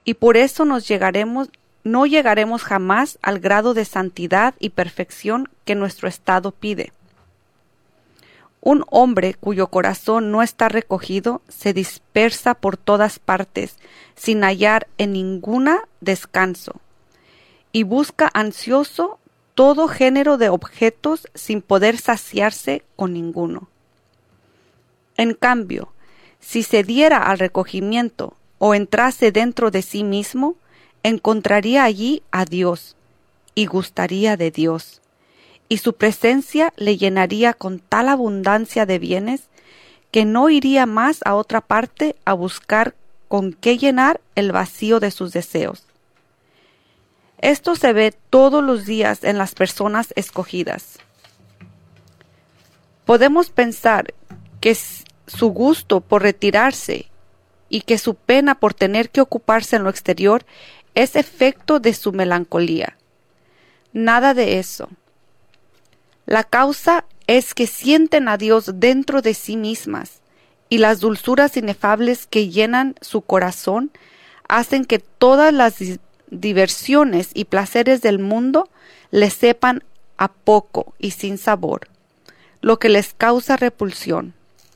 y por eso no llegaremos jamás al grado de santidad y perfección que nuestro estado pide. Un hombre cuyo corazón no está recogido se dispersa por todas partes sin hallar en ninguna descanso y busca ansioso todo género de objetos sin poder saciarse con ninguno. En cambio, si se diera al recogimiento o entrase dentro de sí mismo, encontraría allí a Dios y gustaría de Dios, y su presencia le llenaría con tal abundancia de bienes que no iría más a otra parte a buscar con qué llenar el vacío de sus deseos. Esto se ve todos los días en las personas escogidas. Podemos pensar que su gusto por retirarse y que su pena por tener que ocuparse en lo exterior es efecto de su melancolía. Nada de eso. La causa es que sienten a Dios dentro de sí mismas, y las dulzuras inefables que llenan su corazón hacen que todas las diversiones y placeres del mundo les sepan a poco y sin sabor, lo que les causa repulsión.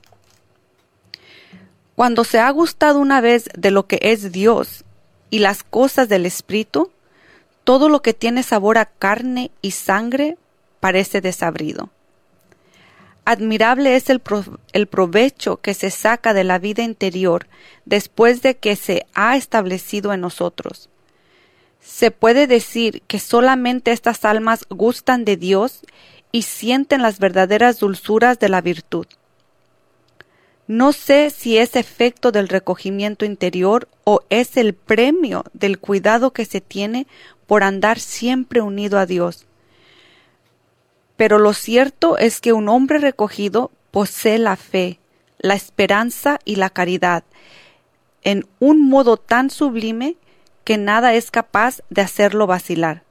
Cuando se ha gustado una vez de lo que es Dios y las cosas del Espíritu, todo lo que tiene sabor a carne y sangre parece desabrido. Admirable es el provecho que se saca de la vida interior después de que se ha establecido en nosotros. Se puede decir que solamente estas almas gustan de Dios y sienten las verdaderas dulzuras de la virtud. No sé si es efecto del recogimiento interior o es el premio del cuidado que se tiene por andar siempre unido a Dios. Pero lo cierto es que un hombre recogido posee la fe, la esperanza y la caridad en un modo tan sublime que nada es capaz de hacerlo vacilar.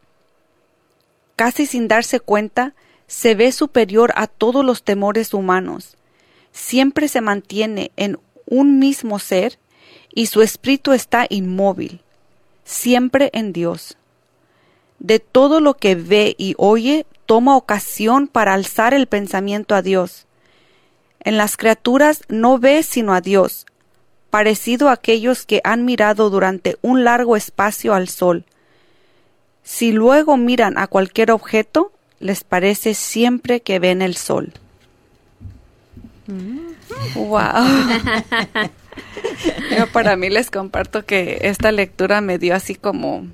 Casi sin darse cuenta, se ve superior a todos los temores humanos. Siempre se mantiene en un mismo ser y su espíritu está inmóvil, siempre en Dios. De todo lo que ve y oye, toma ocasión para alzar el pensamiento a Dios. En las criaturas no ve sino a Dios, parecido a aquellos que han mirado durante un largo espacio al sol. Si luego miran a cualquier objeto, les parece siempre que ven el sol. Wow. Yo para mí les comparto que esta lectura me dio así como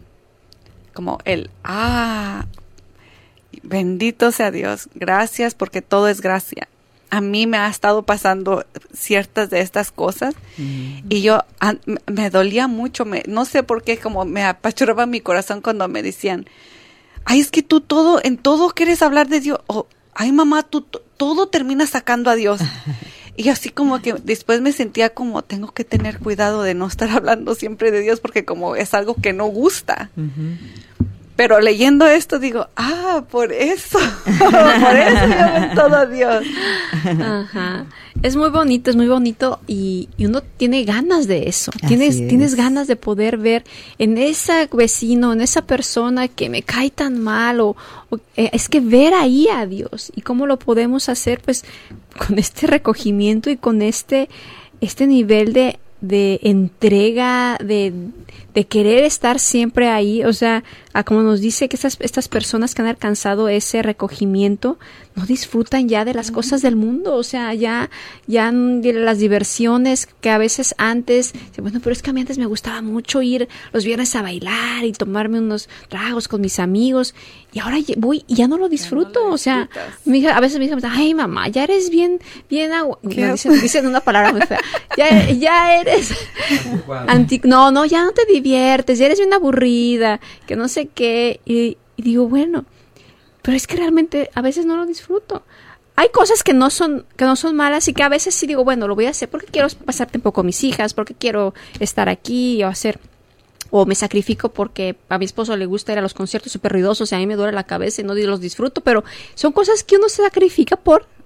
bendito sea Dios, gracias porque todo es gracia. A mí me ha estado pasando ciertas de estas cosas y yo me dolía mucho, no sé por qué, como me apachurraba mi corazón cuando me decían, ay, es que tú en todo quieres hablar de Dios, o ay mamá, tú todo terminas sacando a Dios. Y así como que después me sentía como tengo que tener cuidado de no estar hablando siempre de Dios porque como es algo que no gusta. Pero leyendo esto digo, por eso yo ven todo a Dios. Ajá. Es muy bonito y uno tiene ganas de eso. Tienes ganas de poder ver en ese vecino, en esa persona que me cae tan mal es que ver ahí a Dios y cómo lo podemos hacer pues con este recogimiento y con este nivel de entrega, de querer estar siempre ahí, o sea, como nos dice que estas personas que han alcanzado ese recogimiento no disfrutan ya de las cosas del mundo, o sea, ya de las diversiones que a veces antes, bueno, pero es que a mí antes me gustaba mucho ir los viernes a bailar y tomarme unos tragos con mis amigos y ahora voy y ya no lo disfruto, no o sea, a veces me dicen, ay mamá, ya eres bien dicen una palabra muy fea, ya eres no, ya no te diviertes, ya eres bien aburrida, que no sé qué, y digo, bueno, pero es que realmente a veces no lo disfruto. Hay cosas que no son malas y que a veces sí digo, bueno, lo voy a hacer porque quiero pasar tiempo con mis hijas, porque quiero estar aquí o me sacrifico porque a mi esposo le gusta ir a los conciertos súper ruidosos y a mí me duele la cabeza y no los disfruto, pero son cosas que uno se sacrifica por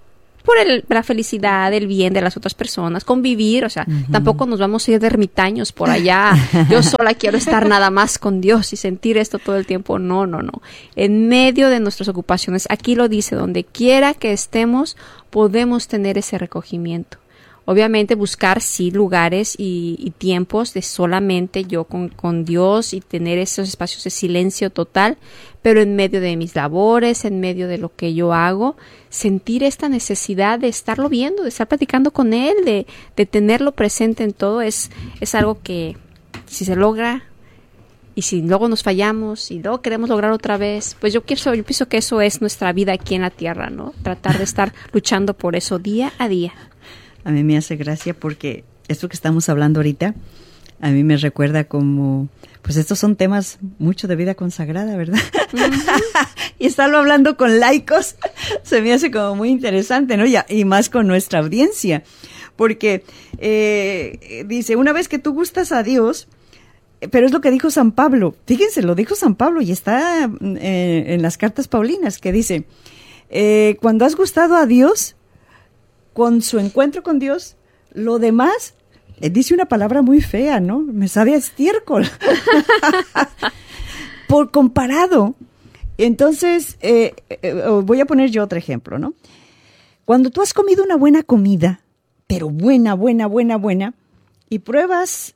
por la felicidad, el bien de las otras personas, convivir, o sea, tampoco nos vamos a ir de ermitaños por allá. Yo sola quiero estar nada más con Dios y sentir esto todo el tiempo. No. En medio de nuestras ocupaciones, aquí lo dice, donde quiera que estemos, podemos tener ese recogimiento. Obviamente buscar, sí, lugares y tiempos de solamente yo con Dios y tener esos espacios de silencio total, pero en medio de mis labores, en medio de lo que yo hago, sentir esta necesidad de estarlo viendo, de estar platicando con Él, de tenerlo presente en todo, es algo que si se logra y si luego nos fallamos y luego queremos lograr otra vez, pues yo pienso que eso es nuestra vida aquí en la tierra, ¿no? Tratar de estar luchando por eso día a día. A mí me hace gracia porque esto que estamos hablando ahorita, a mí me recuerda como, pues estos son temas mucho de vida consagrada, ¿verdad? Y estarlo hablando con laicos se me hace como muy interesante, ¿no? Y más con nuestra audiencia, porque dice, una vez que tú gustas a Dios, pero es lo que dijo San Pablo, fíjense, lo dijo San Pablo y está en las cartas paulinas, que dice, cuando has gustado a Dios, con su encuentro con Dios, lo demás, dice una palabra muy fea, ¿no? Me sabe a estiércol. Por comparado. Entonces, voy a poner yo otro ejemplo, ¿no? Cuando tú has comido una buena comida, pero buena, y pruebas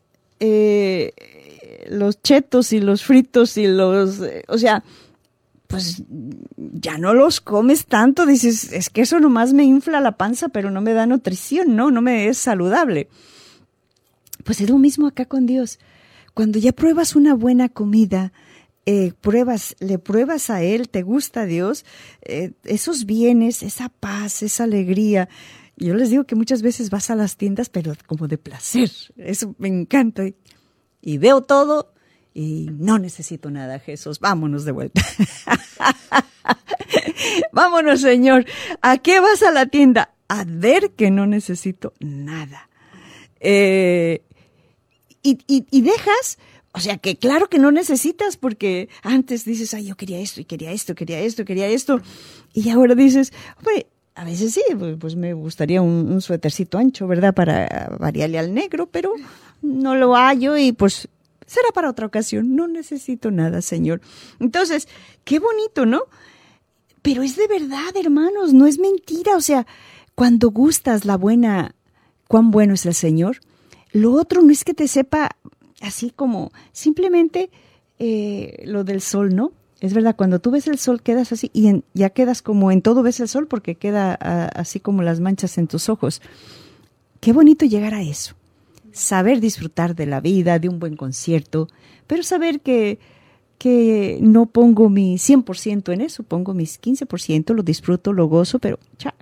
los chetos y los fritos y o sea, pues ya no los comes tanto, dices, es que eso nomás me infla la panza, pero no me da nutrición, no me es saludable. Pues es lo mismo acá con Dios. Cuando ya pruebas una buena comida, le pruebas a Él, te gusta a Dios, esos bienes, esa paz, esa alegría. Yo les digo que muchas veces vas a las tiendas, pero como de placer, eso me encanta. Y veo todo. Y no necesito nada, Jesús. Vámonos de vuelta. Vámonos, Señor. ¿A qué vas a la tienda? A ver que no necesito nada. Y dejas, o sea que claro que no necesitas, porque antes dices, ay, yo quería esto, y quería esto. Y ahora dices, hombre, a veces sí, pues me gustaría un suétercito ancho, ¿verdad? Para variarle al negro, pero no lo hallo y pues será para otra ocasión. No necesito nada, Señor. Entonces, qué bonito, ¿no? Pero es de verdad, hermanos, no es mentira. O sea, cuando gustas cuán bueno es el Señor, lo otro no es que te sepa así como simplemente lo del sol, ¿no? Es verdad, cuando tú ves el sol quedas así y ya quedas como en todo ves el sol porque queda así como las manchas en tus ojos. Qué bonito llegar a eso. Saber disfrutar de la vida, de un buen concierto, pero saber que no pongo mi 100% en eso, pongo mis 15%, lo disfruto, lo gozo, pero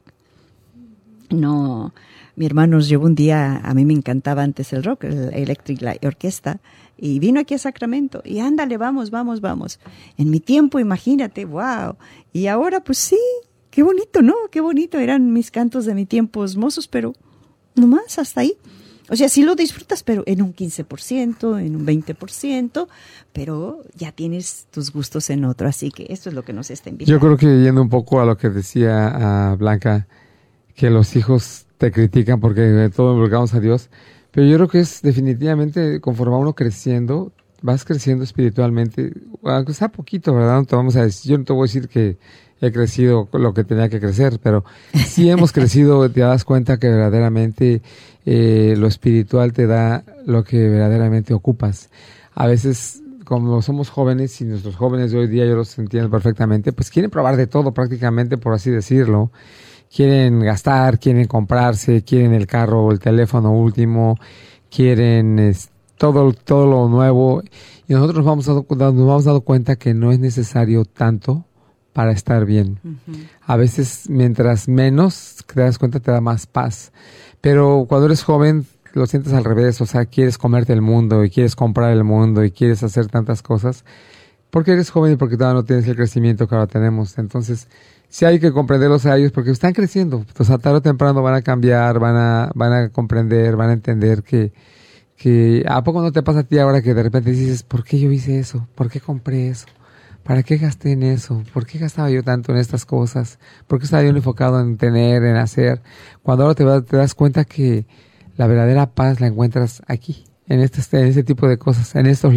no. Mi hermano nos llevó un día, a mí me encantaba antes el rock, el Electric Light Orchestra, y vino aquí a Sacramento, y ándale, vamos. En mi tiempo, imagínate, wow. Y ahora, pues sí, qué bonito, ¿no? Qué bonito, eran mis cantos de mi tiempo hermosos, pero nomás hasta ahí. O sea, sí lo disfrutas, pero en un 15%, en un 20%, pero ya tienes tus gustos en otro. Así que esto es lo que nos está invitando. Yo creo que yendo un poco a lo que decía Blanca, que los hijos te critican porque todo involucramos a Dios, pero yo creo que es definitivamente conforme a uno creciendo, vas creciendo espiritualmente, aunque sea poquito, ¿verdad? No te vamos a decir, yo no te voy a decir que he crecido lo que tenía que crecer, pero sí hemos crecido, te das cuenta que verdaderamente lo espiritual te da lo que verdaderamente ocupas. A veces, como somos jóvenes, y nuestros jóvenes de hoy día, yo los entiendo perfectamente, pues quieren probar de todo prácticamente, por así decirlo. Quieren gastar, quieren comprarse, quieren el carro o el teléfono último, quieren todo lo nuevo. Y nosotros nos vamos dando cuenta que no es necesario tanto para estar bien. Uh-huh. A veces, mientras menos te das cuenta, te da más paz. Pero cuando eres joven, lo sientes al revés. O sea, quieres comerte el mundo y quieres comprar el mundo y quieres hacer tantas cosas. Porque eres joven y porque todavía no tienes el crecimiento que ahora tenemos. Entonces, sí hay que comprenderlos a ellos porque están creciendo. O sea, tarde o temprano van a cambiar, van a comprender, van a entender que ¿a poco no te pasa a ti ahora que de repente dices, ¿por qué yo hice eso? ¿Por qué compré eso? ¿para qué gasté en eso? ¿Por qué gastaba yo tanto en estas cosas? ¿Por qué estaba yo enfocado en tener, en hacer? Cuando ahora te das cuenta que la verdadera paz la encuentras aquí, en este tipo de cosas, en estos